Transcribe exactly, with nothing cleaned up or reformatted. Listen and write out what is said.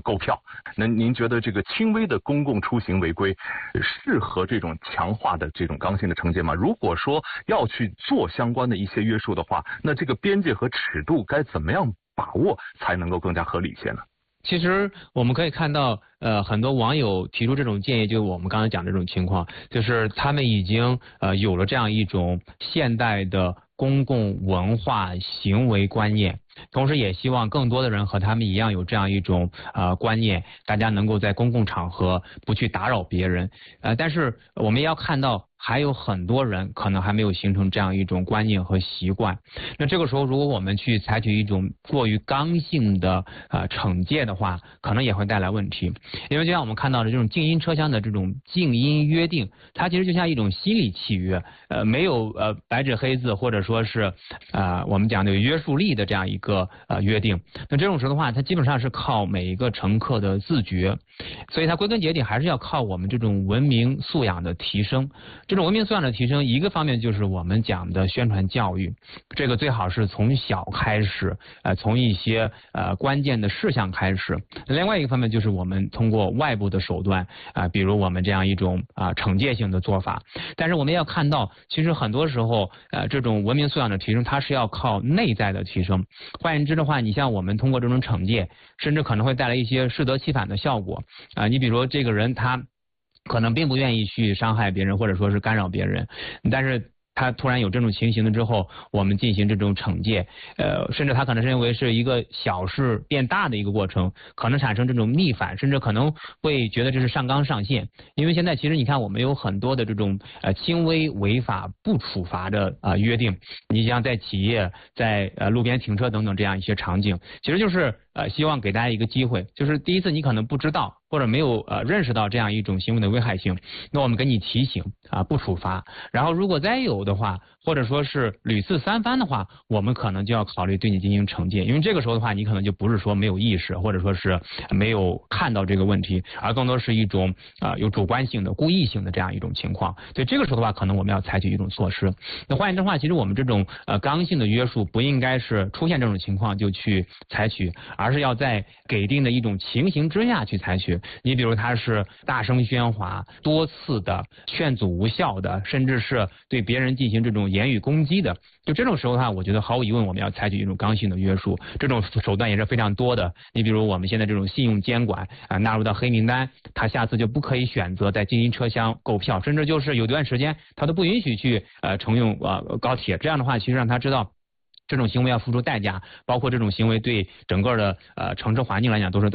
购票。那您觉得这个轻微的公共出行违规适合这种强化的这种刚性的惩戒吗？如果说要去做相关的一些约束的话，那这个边界和尺度该怎么样把握才能够更加合理一些呢？ 其实我们可以看到，呃，很多网友提出这种建议，就是我们刚才讲的这种情况，就是他们已经呃有了这样一种现代的公共文化行为观念，同时也希望更多的人和他们一样有这样一种呃观念，大家能够在公共场合不去打扰别人。呃，但是我们也要看到，还有很多人可能还没有形成这样一种观念和习惯。那这个时候，如果我们去采取一种过于刚性的呃惩戒的话，可能也会带来问题。因为就像我们看到的这种静音车厢的这种静音约定，它其实就像一种心理契约，呃，没有呃白纸黑字或者说是呃我们讲的有约束力的这样一个呃约定。那这种时候的话，它基本上是靠每一个乘客的自觉，所以它归根结底还是要靠我们这种文明素养的提升。这种文明素养的提升，一个方面就是我们讲的宣传教育，这个最好是从小开始，呃，从一些呃关键的事项开始。另外一个方面就是我们通过外部的手段啊、呃，比如我们这样一种啊、呃、惩戒性的做法。但是我们要看到，其实很多时候呃这种文明素养的提升，它是要靠内在的提升。换言之的话，你像我们通过这种惩戒，甚至可能会带来一些适得其反的效果啊、呃。你比如说这个人他可能并不愿意去伤害别人，或者说是干扰别人，但是他突然有这种情形了之后，我们进行这种惩戒，呃，甚至他可能是认为是一个小事变大的一个过程，可能产生这种逆反，甚至可能会觉得这是上纲上线。因为现在其实你看，我们有很多的这种呃轻微违法不处罚的啊、呃、约定，你像在企业、在呃路边停车等等这样一些场景，其实就是呃希望给大家一个机会，就是第一次你可能不知道或者没有呃认识到这样一种行为的危害性，那我们给你提醒啊、呃、不处罚，然后如果再有的话，或者说是屡次三番的话，我们可能就要考虑对你进行惩戒。因为这个时候的话，你可能就不是说没有意识，或者说是没有看到这个问题，而更多是一种啊、呃、有主观性的故意性的这样一种情况。所以这个时候的话，可能我们要采取一种措施。那换言之的话，其实我们这种呃刚性的约束不应该是出现这种情况就去采取，而是要在给定的一种情形之下去采取。你比如他是大声喧哗、多次的劝阻无效的，甚至是对别人进行这种言语攻击的，就这种时候的话，我觉得毫无疑问我们要采取一种刚性的约束。这种手段也是非常多的。你比如我们现在这种信用监管啊、呃，纳入到黑名单，他下次就不可以选择在静音车厢购票，甚至就是有段时间他都不允许去呃乘用呃高铁。这样的话，其实让他知道这种行为要付出代价，包括这种行为对整个的呃城市环境来讲都是